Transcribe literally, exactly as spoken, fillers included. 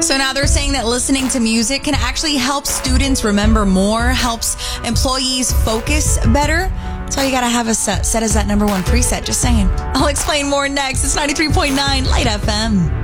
So now they're saying that listening to music can actually help students remember more, helps employees focus better. That's why you got to have a set, set as that number one preset. Just saying. I'll explain more next. It's ninety-three point nine Light F M.